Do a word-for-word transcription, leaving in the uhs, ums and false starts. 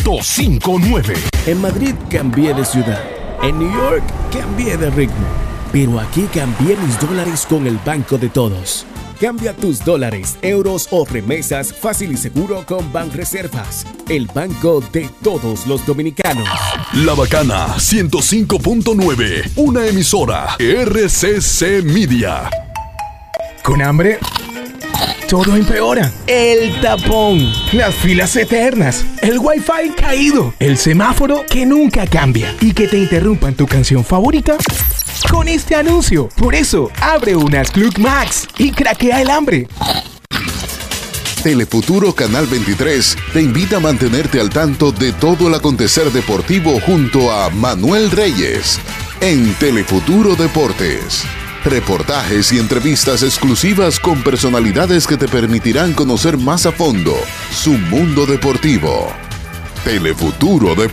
punto cincuenta y nueve. En Madrid cambié de ciudad. En New York cambié de ritmo. Pero aquí cambié mis dólares con el Banco de Todos. Cambia tus dólares, euros o remesas fácil y seguro con Banreservas, el banco de todos los dominicanos. La Bacana ciento cinco punto nueve, una emisora R C C Media. ¿Con hambre? Todo empeora. El tapón, las filas eternas, el wifi caído, el semáforo que nunca cambia y que te interrumpan tu canción favorita con este anuncio. Por eso, abre unas Club Max y craquea el hambre. Telefuturo Canal veintitrés te invita a mantenerte al tanto de todo el acontecer deportivo junto a Manuel Reyes en Telefuturo Deportes. Reportajes y entrevistas exclusivas con personalidades que te permitirán conocer más a fondo su mundo deportivo. Telefuturo Deportes.